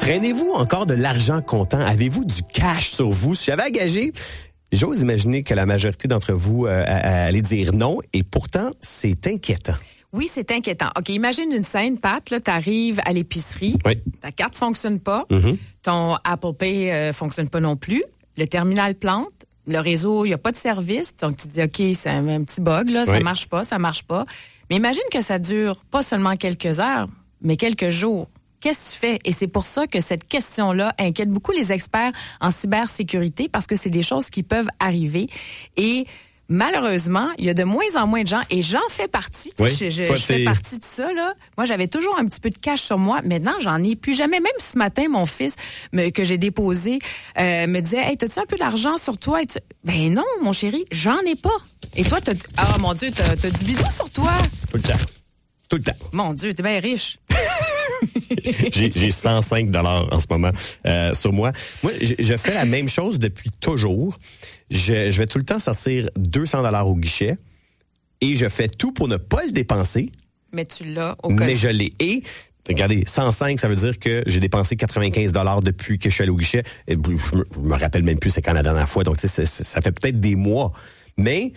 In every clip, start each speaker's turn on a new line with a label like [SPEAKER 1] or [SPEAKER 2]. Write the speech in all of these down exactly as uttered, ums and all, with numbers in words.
[SPEAKER 1] Traînez-vous encore de l'argent comptant? Avez-vous du cash sur vous? Si j'avais à gager, j'ose imaginer que la majorité d'entre vous euh, allait dire non, et pourtant, c'est inquiétant.
[SPEAKER 2] Oui, c'est inquiétant. OK, imagine une scène, Pat, là, t'arrives à l'épicerie,
[SPEAKER 1] oui.
[SPEAKER 2] ta carte fonctionne pas,
[SPEAKER 1] mm-hmm.
[SPEAKER 2] ton Apple Pay euh, fonctionne pas non plus, le terminal plante, le réseau, il y a pas de service, donc tu te dis, OK, c'est un, un petit bug, là, ça
[SPEAKER 1] oui.
[SPEAKER 2] marche pas, ça marche pas. Mais imagine que ça dure pas seulement quelques heures, mais quelques jours. Qu'est-ce que tu fais? Et c'est pour ça que cette question-là inquiète beaucoup les experts en cybersécurité, parce que c'est des choses qui peuvent arriver. Et malheureusement, il y a de moins en moins de gens, et j'en fais partie,
[SPEAKER 1] oui,
[SPEAKER 2] je, je,
[SPEAKER 1] toi,
[SPEAKER 2] je fais partie de ça, là. Moi, j'avais toujours un petit peu de cash sur moi. Maintenant, j'en ai plus jamais. Même ce matin, mon fils, me, que j'ai déposé, euh, me disait, hey, t'as-tu un peu d'argent sur toi? Et tu... Ben non, mon chéri, j'en ai pas. Et toi, t'as... Ah, mon Dieu, t'as, t'as du bidon sur toi?
[SPEAKER 1] Tout le temps. Tout le temps.
[SPEAKER 2] Mon Dieu, t'es bien riche.
[SPEAKER 1] j'ai, j'ai cent cinq dollars en ce moment euh, sur moi. Moi, je, je fais la même chose depuis toujours. Je, je vais tout le temps sortir deux cents dollars au guichet et je fais tout pour ne pas le dépenser.
[SPEAKER 2] Mais tu l'as au cas.
[SPEAKER 1] Mais je l'ai. Et regardez, cent cinq, ça veut dire que j'ai dépensé quatre-vingt-quinze dollars depuis que je suis allé au guichet. Et je, me, je me rappelle même plus c'est quand la dernière fois. Donc, tu sais, ça fait peut-être des mois. Mais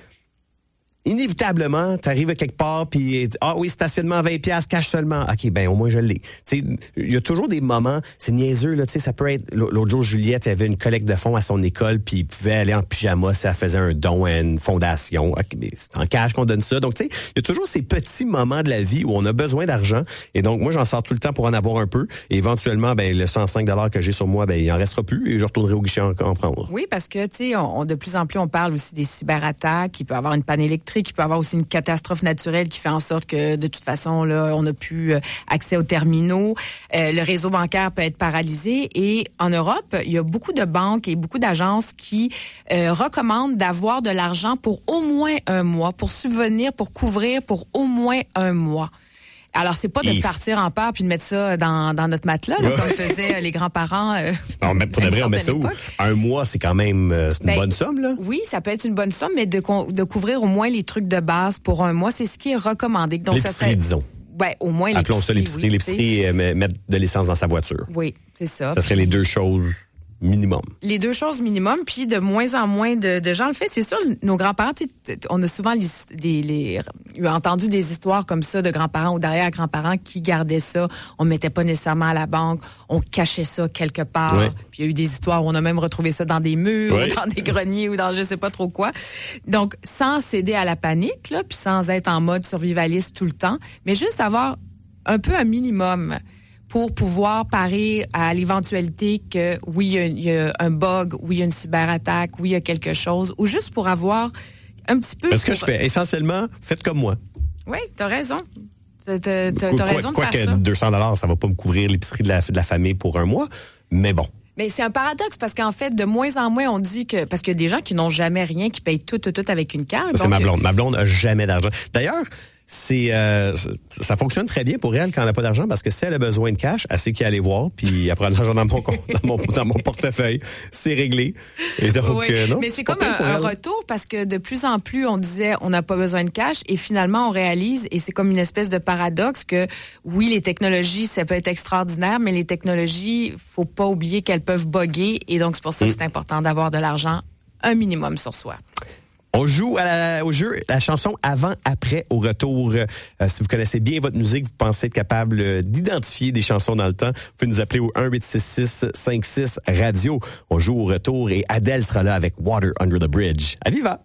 [SPEAKER 1] inévitablement, t'arrives à quelque part, puis ah oui, stationnement vingt piastres, cash seulement. OK, ben au moins je l'ai. Tu sais, il y a toujours des moments, c'est niaiseux, là, tu sais, ça peut être... L'autre jour, Juliette avait une collecte de fonds à son école, puis il pouvait aller en pyjama si elle faisait un don à une fondation. OK, mais c'est en cash qu'on donne ça. Donc, tu sais, il y a toujours ces petits moments de la vie où on a besoin d'argent. Et donc, moi, j'en sors tout le temps pour en avoir un peu. Et éventuellement, ben le cent cinq dollars que j'ai sur moi, ben il en restera plus et je retournerai au guichet en, en prendre.
[SPEAKER 2] Oui, parce que, tu sais, on, on, de plus en plus, on parle aussi des cyberattaques. Il peut y avoir une panne électrique. Il peut y avoir aussi une catastrophe naturelle qui fait en sorte que, de toute façon, là, on n'a plus accès aux terminaux. Euh, le réseau bancaire peut être paralysé. Et en Europe, il y a beaucoup de banques et beaucoup d'agences qui euh, recommandent d'avoir de l'argent pour au moins un mois, pour subvenir, pour couvrir pour au moins un mois. Alors, c'est pas de
[SPEAKER 1] If.
[SPEAKER 2] partir en peur puis de mettre ça dans, dans notre matelas, là,
[SPEAKER 1] ouais.
[SPEAKER 2] comme faisaient les grands-parents. Euh,
[SPEAKER 1] non, mais pour de vrai, on met ça où? Un mois, c'est quand même euh, c'est une ben, bonne somme, là?
[SPEAKER 2] Oui, ça peut être une bonne somme, mais de, de couvrir au moins les trucs de base pour un mois, c'est ce qui est recommandé. Donc,
[SPEAKER 1] l'épicerie,
[SPEAKER 2] ça serait,
[SPEAKER 1] disons.
[SPEAKER 2] Ben, au moins l'épicerie.
[SPEAKER 1] Appelons ça l'épicerie.
[SPEAKER 2] Oui,
[SPEAKER 1] l'épicerie, euh, mettre de l'essence dans sa voiture.
[SPEAKER 2] Oui, c'est ça.
[SPEAKER 1] Ça serait les deux choses minimum.
[SPEAKER 2] Les deux choses minimum, puis de moins en moins de, de gens le font. C'est sûr, nos grands-parents, on a souvent les, les, les, entendu des histoires comme ça de grands-parents ou d'arrière-grands-parents qui gardaient ça. On ne mettait pas nécessairement à la banque, on cachait ça quelque part.
[SPEAKER 1] Ouais.
[SPEAKER 2] Puis il y a eu des histoires où on a même retrouvé ça dans des murs,
[SPEAKER 1] ouais.
[SPEAKER 2] ou dans des greniers ou dans je sais pas trop quoi. Donc, sans céder à la panique, là, puis sans être en mode survivaliste tout le temps, mais juste avoir un peu un minimum pour pouvoir parer à l'éventualité que, oui, il y, a, il y a un bug, oui, il y a une cyberattaque, oui, il y a quelque chose, ou juste pour avoir un petit peu...
[SPEAKER 1] Parce
[SPEAKER 2] pour...
[SPEAKER 1] que je fais, essentiellement, faites comme moi.
[SPEAKER 2] Oui, t'as raison. T'as, t'as, t'as
[SPEAKER 1] quoi,
[SPEAKER 2] raison de
[SPEAKER 1] quoi
[SPEAKER 2] faire
[SPEAKER 1] que
[SPEAKER 2] ça.
[SPEAKER 1] deux cents dollars, ça va pas me couvrir l'épicerie de la, de la famille pour un mois, mais bon.
[SPEAKER 2] Mais c'est un paradoxe parce qu'en fait, de moins en moins, on dit que... Parce qu'il y a des gens qui n'ont jamais rien, qui payent tout, tout, tout avec une carte.
[SPEAKER 1] Ça, c'est
[SPEAKER 2] donc...
[SPEAKER 1] ma blonde. Ma blonde n'a jamais d'argent. D'ailleurs, c'est euh, ça fonctionne très bien pour elle quand elle n'a pas d'argent parce que si elle a besoin de cash, elle sait qui aller voir, puis elle prend l'argent dans mon compte, dans mon, dans mon portefeuille. C'est réglé. Et donc,
[SPEAKER 2] oui.
[SPEAKER 1] euh, non,
[SPEAKER 2] mais c'est comme un, un retour parce que de plus en plus, on disait on n'a pas besoin de cash et finalement, on réalise, et c'est comme une espèce de paradoxe que oui, les technologies, ça peut être extraordinaire, mais les technologies, faut pas oublier qu'elles peuvent bugger et donc c'est pour ça que c'est important d'avoir de l'argent, un minimum sur soi.
[SPEAKER 1] On joue à la, au jeu la chanson avant-après au retour. Euh, si vous connaissez bien votre musique, vous pensez être capable euh, d'identifier des chansons dans le temps, vous pouvez nous appeler au un huit six six cinq six radio. On joue au retour et Adèle sera là avec Water Under the Bridge. À Viva!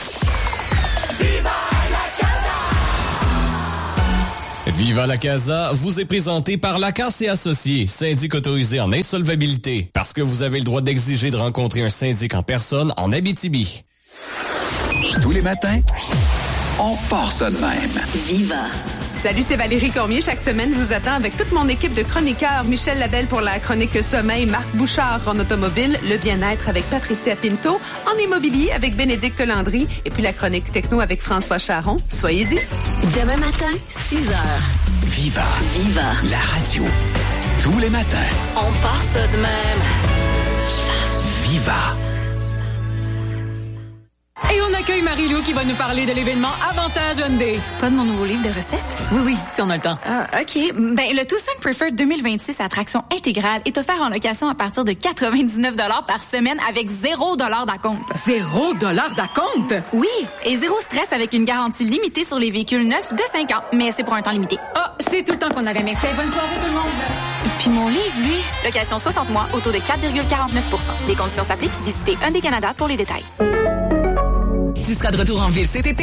[SPEAKER 3] Viva la Casa! Viva la Casa vous est présenté par Lacasse et Associés, syndic autorisé en insolvabilité. Parce que vous avez le droit d'exiger de rencontrer un syndic en personne en Abitibi.
[SPEAKER 4] Tous les matins, on part ça de même.
[SPEAKER 5] Viva!
[SPEAKER 6] Salut, c'est Valérie Cormier. Chaque semaine, je vous attends avec toute mon équipe de chroniqueurs. Michel Labelle pour la chronique Sommeil, Marc Bouchard en automobile, le bien-être avec Patricia Pinto, en immobilier avec Bénédicte Landry et puis la chronique techno avec François Charon. Soyez-y.
[SPEAKER 5] Demain matin, six heures.
[SPEAKER 4] Viva!
[SPEAKER 5] Viva!
[SPEAKER 4] La radio. Tous les matins.
[SPEAKER 5] On part ça de même.
[SPEAKER 4] Viva!
[SPEAKER 6] Et
[SPEAKER 7] on accueille Marie-Lou qui va nous parler de l'événement Avantage Hyundai.
[SPEAKER 8] Pas de mon nouveau livre de recettes?
[SPEAKER 7] Oui, oui, si on a le temps.
[SPEAKER 8] Ah, OK. Ben, le Tucson Preferred deux mille vingt-six à traction intégrale est offert en location à partir de quatre-vingt-dix-neuf dollars par semaine avec zéro dollar d'acompte.
[SPEAKER 7] Zéro dollar d'acompte?
[SPEAKER 8] Oui, et zéro stress avec une garantie limitée sur les véhicules neufs de cinq ans, mais c'est pour un temps limité.
[SPEAKER 7] Ah, c'est tout le temps qu'on avait. Merci. Bonne soirée tout le monde.
[SPEAKER 8] Puis mon livre, lui, location soixante mois, au taux de quatre virgule quarante-neuf pour cent. Les conditions s'appliquent. Visitez Hyundai Canada pour les détails.
[SPEAKER 7] Tu seras de retour en ville cet été.